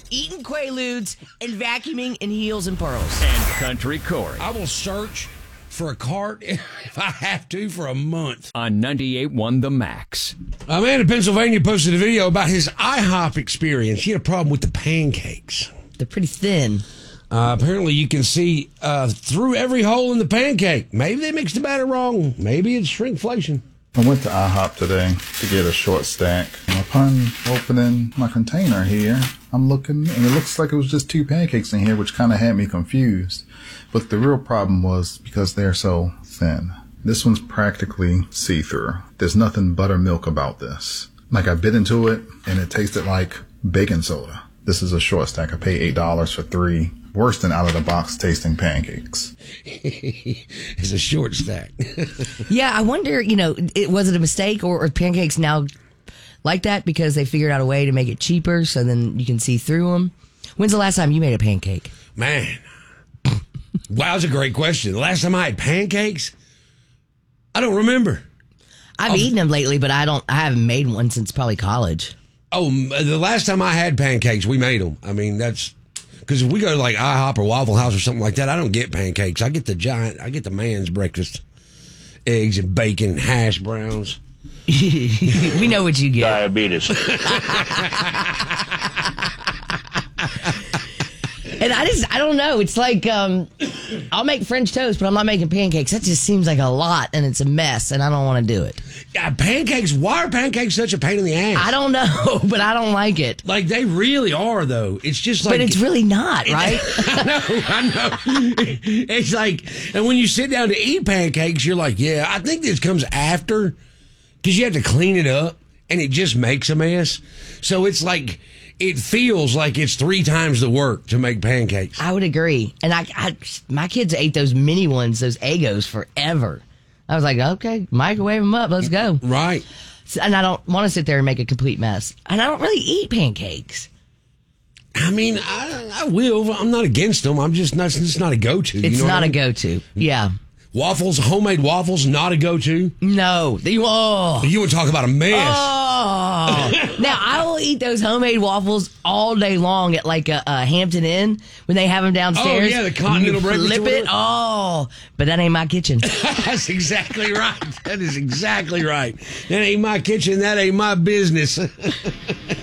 eating Quaaludes and vacuuming in heels and pearls. And Country Corey I will search for a cart if I have to for a month. on 98.1 The Max. A man in Pennsylvania posted a video about his IHOP experience. He had a problem with the pancakes. They're pretty thin. Apparently, you can see through every hole in the pancake. Maybe they mixed the batter wrong. Maybe it's shrinkflation. I went to IHOP today to get a short stack. Upon opening my container here, I'm looking, and it looks like it was just 2 pancakes in here, which kind of had me confused. But the real problem was because they're so thin. This one's practically see-through. There's nothing buttermilk about this. Like, I bit into it, and it tasted like baking soda. This is a short stack. I paid $8 for 3 worse than out-of-the-box tasting pancakes. It's a short stack. Yeah, I wonder, was it a mistake or are pancakes now like that because they figured out a way to make it cheaper so then you can see through them? When's the last time you made a pancake? Man. Wow, that's a great question. The last time I had pancakes, I don't remember. I've eaten them lately, but I haven't made one since probably college. Oh, the last time I had pancakes, we made them. I mean, that's because if we go to like IHOP or Waffle House or something like that, I don't get pancakes. I get the man's breakfast, eggs and bacon and hash browns. We know what you get. Diabetes. And I don't know. It's like, I'll make French toast, but I'm not making pancakes. That just seems like a lot, and it's a mess, and I don't want to do it. Yeah, pancakes. Why are pancakes such a pain in the ass? I don't know, but I don't like it. Like, they really are, though. It's just like... But it's really not, right? I know. It's like, and when you sit down to eat pancakes, you're like, yeah, I think this comes after, because you have to clean it up, and it just makes a mess. So it's like... It feels like it's 3 times the work to make pancakes. I would agree. And my kids ate those mini ones, those Eggos, forever. I was like, okay, microwave them up. Let's go. Right. And I don't want to sit there and make a complete mess. And I don't really eat pancakes. I mean, I will. I'm not against them. I'm just not. It's not a go-to. It's not a go-to. Yeah. Waffles, homemade waffles, not a go-to. No. You want to talk about a mess. Oh. Now, I will eat those homemade waffles all day long at like a Hampton Inn when they have them downstairs. Oh, yeah, the continental breakfast. Flip it. But that ain't my kitchen. That's exactly right. That is exactly right. That ain't my kitchen. That ain't my business.